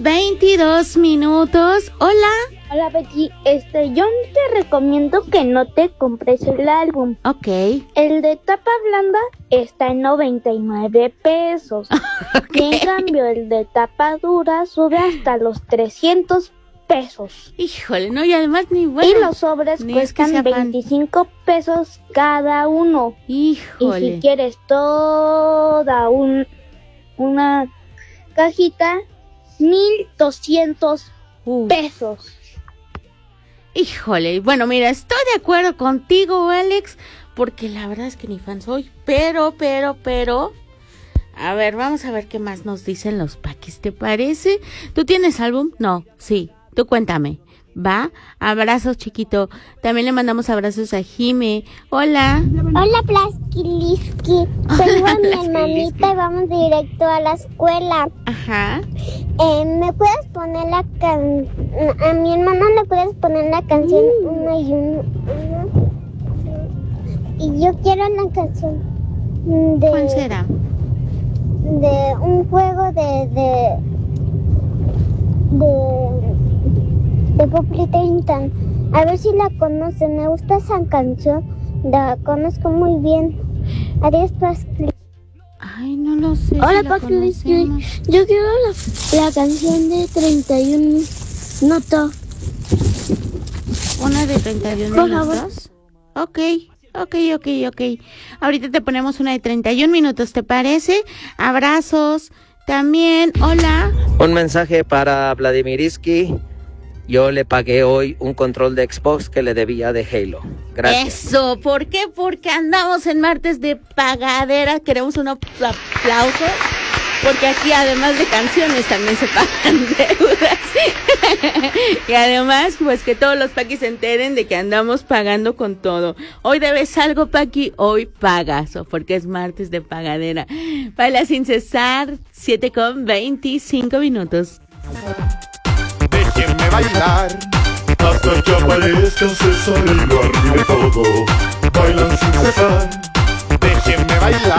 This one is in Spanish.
5:22. Hola. Hola, Betty. Yo te recomiendo que no te compres el álbum. Ok. El de tapa blanda está en 99 pesos. Okay. Y en cambio, el de tapa dura sube hasta los 300 pesos. Híjole, no, y además ni bueno. Y los sobres cuestan 25 pesos cada uno. Híjole. Y si quieres toda una cajita, 1,200 pesos. Híjole, bueno, mira, estoy de acuerdo contigo, Alex, porque la verdad es que ni fan soy, pero, a ver, vamos a ver qué más nos dicen los paquis, ¿te parece? ¿Tú tienes álbum? No, sí, tú cuéntame, ¿va? Abrazos, chiquito. También le mandamos abrazos a Jime. Hola. Hola, Plaskiliski. Tengo a mi hermanita y vamos directo a la escuela. Ajá. ¿Me puedes poner a mi hermano le puedes poner la canción una y una? Y yo quiero la canción de... ¿Cuál será? De un juego de Poplita Intan. A ver si la conocen. Me gusta esa canción. La conozco muy bien. Adiós, Pascli. Ay, no lo sé. Hola, si Pascli. Yo quiero la canción de 31 minutos. ¿Una de 31 Por minutos? Ok. Ahorita te ponemos una de 31 minutos, ¿te parece? Abrazos. También, hola. Un mensaje para Vladimiriski. Yo le pagué hoy un control de Xbox que le debía de Halo. Gracias. Eso, ¿por qué? Porque andamos en martes de pagadera. Queremos unos aplausos. Porque aquí, además de canciones, también se pagan deudas. Y además, pues que todos los paquis se enteren de que andamos pagando con todo. Hoy debes algo, paqui, hoy pagas. Porque es martes de pagadera. Baila sin cesar, 7:25 minutos. Déjenme bailar hasta que aparezca César y lo arruine todo. Bailan sin cesar.